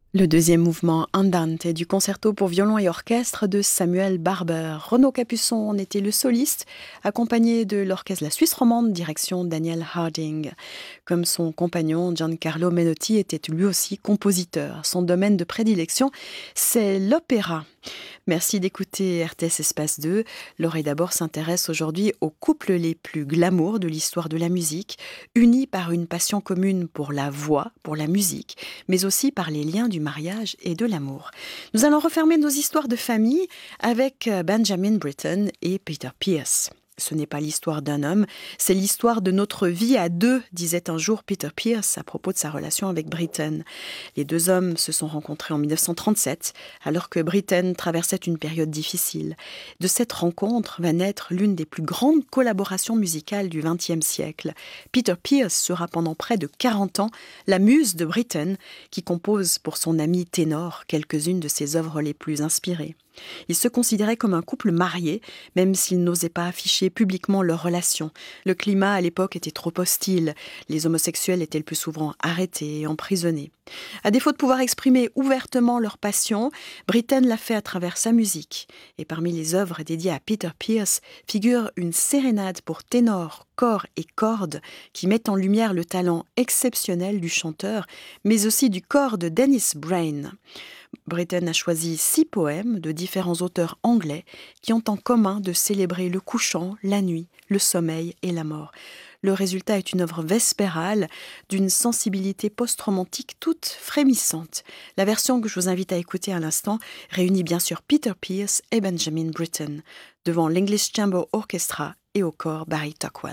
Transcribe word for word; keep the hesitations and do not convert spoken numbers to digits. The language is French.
Le deuxième mouvement Andante du concerto pour violon et orchestre de Samuel Barber. Renaud Capuçon en était le soliste, accompagné de l'orchestre La Suisse romande, direction Daniel Harding. Comme son compagnon, Giancarlo Menotti était lui aussi compositeur. Son domaine de prédilection, c'est l'opéra. Merci d'écouter R T S Espace deux. L'oreille d'abord s'intéresse aujourd'hui aux couples les plus glamour de l'histoire de la musique, unis par une passion commune pour la voix, pour la musique, mais aussi par les liens du mariage et de l'amour. Nous allons refermer nos histoires de famille avec Benjamin Britten et Peter Pierce. Ce n'est pas l'histoire d'un homme, c'est l'histoire de notre vie à deux, disait un jour Peter Pierce à propos de sa relation avec Britten. Les deux hommes se sont rencontrés en dix-neuf cent trente-sept, alors que Britten traversait une période difficile. De cette rencontre va naître l'une des plus grandes collaborations musicales du vingtième siècle. Peter Pierce sera pendant près de quarante ans la muse de Britten, qui compose pour son ami ténor quelques-unes de ses œuvres les plus inspirées. Ils se considéraient comme un couple marié, même s'ils n'osaient pas afficher publiquement leur relation. Le climat à l'époque était trop hostile. Les homosexuels étaient le plus souvent arrêtés et emprisonnés. À défaut de pouvoir exprimer ouvertement leur passion, Britten l'a fait à travers sa musique. Et parmi les œuvres dédiées à Peter Pierce figure une sérénade pour ténor, corps et cordes qui met en lumière le talent exceptionnel du chanteur, mais aussi du corps de Dennis Brain. Britten a choisi six poèmes de différents auteurs anglais qui ont en commun de célébrer le couchant, la nuit, le sommeil et la mort. Le résultat est une œuvre vespérale d'une sensibilité post-romantique toute frémissante. La version que je vous invite à écouter à l'instant réunit bien sûr Peter Pierce et Benjamin Britten devant l'English Chamber Orchestra et au corps Barry Tocqueville.